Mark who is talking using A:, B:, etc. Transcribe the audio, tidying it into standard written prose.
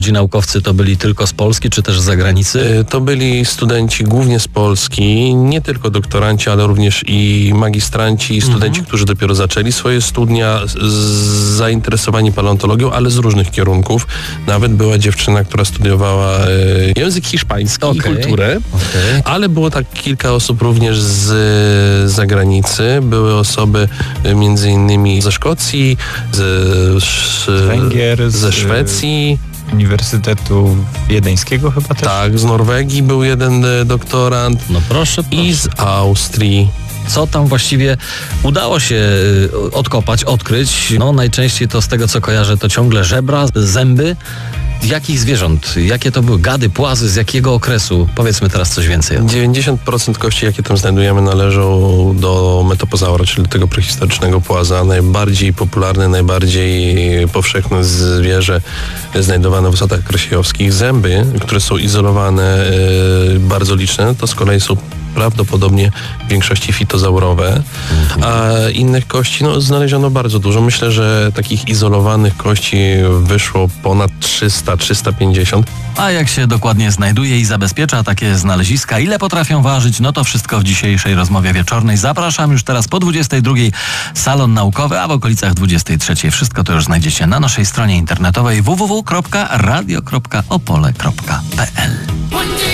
A: Ci naukowcy to byli tylko z Polski, czy też z zagranicy?
B: To byli studenci głównie z Polski, nie tylko doktoranci, ale również i magistranci, i studenci, którzy dopiero zaczęli swoje studia, zainteresowani paleontologią, ale z różnych kierunków. Nawet była dziewczyna, która studiowała język hiszpański i kulturę, ale było tak kilka osób również z zagranicy. Były osoby między innymi ze Szkocji, z
C: Węgier,
B: ze Szwecji.
C: Uniwersytetu Wiedeńskiego chyba też?
B: Tak, z Norwegii był jeden doktorant.
A: No proszę.
B: I z Austrii.
A: Co tam właściwie udało się odkopać, odkryć? No najczęściej to z tego, co kojarzę, to ciągle żebra, zęby. Jakich zwierząt? Jakie to były? Gady, płazy? Z jakiego okresu? Powiedzmy teraz coś więcej.
B: 90% kości, jakie tam znajdujemy, należą do metopozaura, czyli do tego prehistorycznego płaza. Najbardziej popularne, najbardziej powszechne zwierzę znajdowane w osadach krasiejowskich. Zęby, które są izolowane, bardzo liczne, to z kolei są prawdopodobnie w większości fitozaurowe, a innych kości znaleziono bardzo dużo. Myślę, że takich izolowanych kości wyszło ponad 300-350.
A: A jak się dokładnie znajduje i zabezpiecza takie znaleziska, ile potrafią ważyć, no to wszystko w dzisiejszej rozmowie wieczornej. Zapraszam już teraz po 22:00 salon naukowy, a w okolicach 23:00 wszystko to już znajdziecie na naszej stronie internetowej www.radio.opole.pl.